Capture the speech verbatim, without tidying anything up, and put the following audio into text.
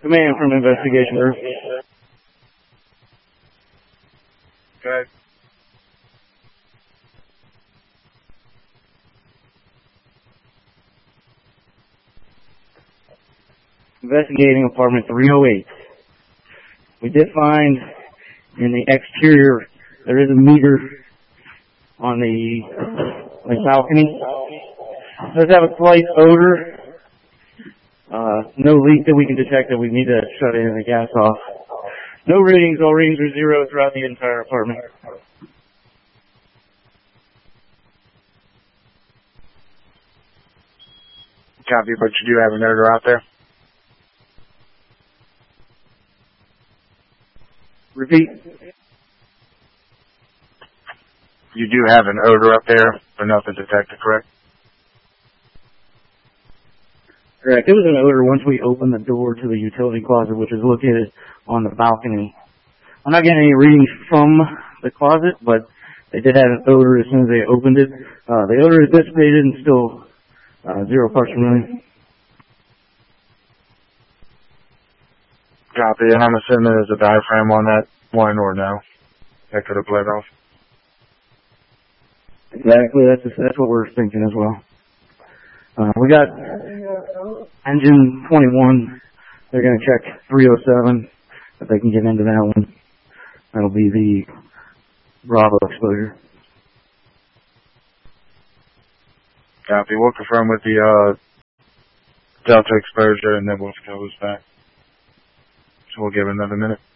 Command from investigation group. Okay. Investigating apartment three oh eight. We did find in the exterior there is a meter on the like balcony. It does have a slight odor. Uh, no leak that we can detect that we need to shut in the gas off. No readings. All readings are zero throughout the entire apartment. Copy, but you do have an odor out there? Repeat. You do have an odor up there, but nothing detected, correct? Correct. It was an odor once we opened the door to the utility closet, which is located on the balcony. I'm not getting any readings from the closet, but they did have an odor as soon as they opened it. Uh, the odor is dissipated and still uh, zero parts per million. Copy, and I'm assuming there's a diaphragm on that one or no? That could have bled off. Exactly, that's that's what we're thinking as well. Uh, we got engine twenty-one. They're going to check three oh seven if they can get into that one. That'll be the Bravo exposure. Copy. We'll confirm with the uh, Delta exposure, and then we'll close back. So we'll give it another minute.